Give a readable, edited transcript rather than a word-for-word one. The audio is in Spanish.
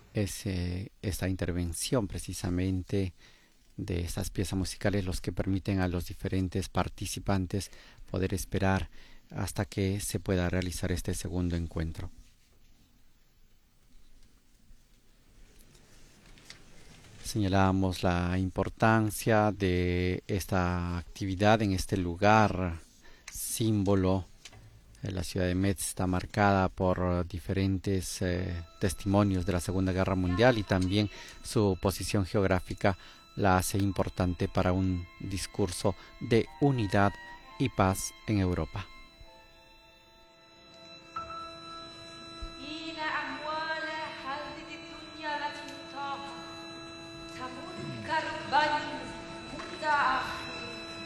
Es esta intervención precisamente de estas piezas musicales los que permiten a los diferentes participantes poder esperar hasta que se pueda realizar este segundo encuentro. Señalamos la importancia de esta actividad en este lugar símbolo. La ciudad de Metz está marcada por diferentes testimonios de la Segunda Guerra Mundial y también su posición geográfica la hace importante para un discurso de unidad y paz en Europa.